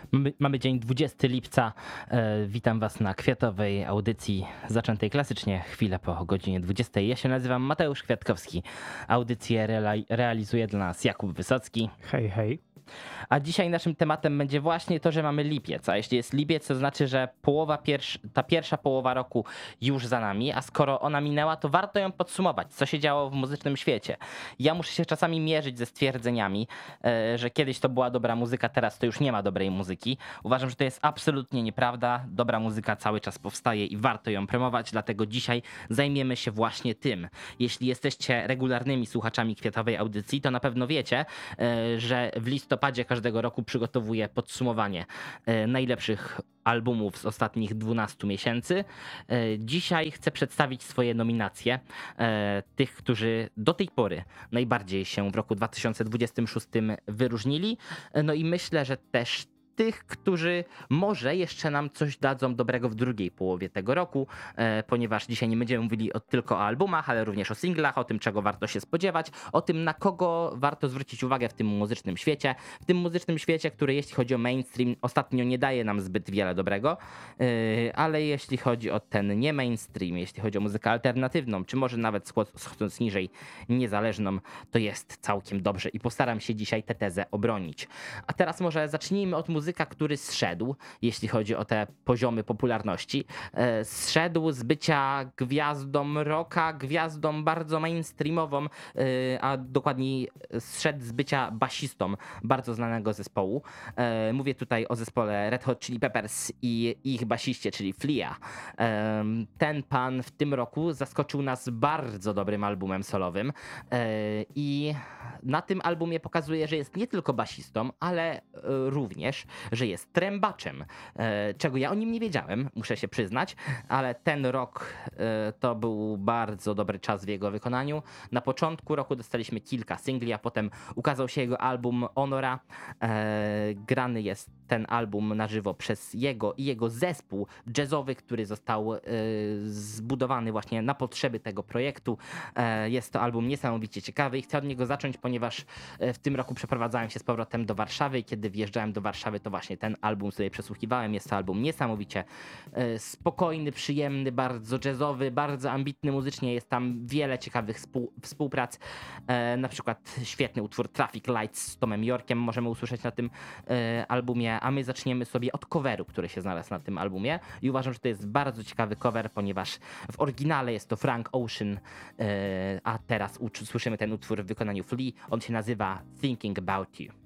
Mamy dzień 20 lipca. Witam Was na kwiatowej audycji zaczętej klasycznie chwilę po godzinie 20. Ja się nazywam Mateusz Kwiatkowski. Audycję realizuje dla nas Jakub Wysocki. Hej, hej. A dzisiaj naszym tematem będzie właśnie to, że mamy lipiec. A jeśli jest lipiec, to znaczy, że ta pierwsza połowa roku już za nami, a skoro ona minęła, to warto ją podsumować, co się działo w muzycznym świecie. Ja muszę się czasami mierzyć ze stwierdzeniami, że kiedyś to była dobra muzyka, teraz to już nie ma dobrej muzyki. Uważam, że to jest absolutnie nieprawda. Dobra muzyka cały czas powstaje i warto ją promować, dlatego dzisiaj zajmiemy się właśnie tym. Jeśli jesteście regularnymi słuchaczami kwiatowej audycji, to na pewno wiecie, że w listopadzie każdego roku przygotowuję podsumowanie najlepszych albumów z ostatnich 12 miesięcy. Dzisiaj chcę przedstawić swoje nominacje tych, którzy do tej pory najbardziej się w roku 2026 wyróżnili. No i myślę, że też tych, którzy może jeszcze nam coś dadzą dobrego w drugiej połowie tego roku, ponieważ dzisiaj nie będziemy mówili tylko o albumach, ale również o singlach, o tym, czego warto się spodziewać, o tym, na kogo warto zwrócić uwagę w tym muzycznym świecie. W tym muzycznym świecie, który jeśli chodzi o mainstream, ostatnio nie daje nam zbyt wiele dobrego, ale jeśli chodzi o ten nie mainstream, jeśli chodzi o muzykę alternatywną, czy może nawet schodząc niżej, niezależną, to jest całkiem dobrze i postaram się dzisiaj tę tezę obronić. A teraz może zacznijmy od muzyki, który zszedł, jeśli chodzi o te poziomy popularności. Zszedł z bycia gwiazdą rocka, gwiazdą bardzo mainstreamową, a dokładniej zszedł z bycia basistą bardzo znanego zespołu. Mówię tutaj o zespole Red Hot Chili Peppers i ich basiście, czyli Flea. Ten pan w tym roku zaskoczył nas bardzo dobrym albumem solowym i na tym albumie pokazuje, że jest nie tylko basistą, ale również, że jest trębaczem, czego ja o nim nie wiedziałem, muszę się przyznać, ale ten rok to był bardzo dobry czas w jego wykonaniu. Na początku roku dostaliśmy kilka singli, a potem ukazał się jego album Honora. Grany jest ten album na żywo przez jego i jego zespół jazzowy, który został zbudowany właśnie na potrzeby tego projektu. Jest to album niesamowicie ciekawy i chcę od niego zacząć, ponieważ w tym roku przeprowadzałem się z powrotem do Warszawy i kiedy wjeżdżałem do Warszawy, to właśnie ten album sobie przesłuchiwałem. Jest to album niesamowicie spokojny, przyjemny, bardzo jazzowy, bardzo ambitny muzycznie. Jest tam wiele ciekawych współprac. Na przykład świetny utwór Traffic Lights z Tomem Yorkiem możemy usłyszeć na tym albumie, a my zaczniemy sobie od coveru, który się znalazł na tym albumie i uważam, że to jest bardzo ciekawy cover, ponieważ w oryginale jest to Frank Ocean, a teraz słyszymy ten utwór w wykonaniu Flea. On się nazywa Thinking About You.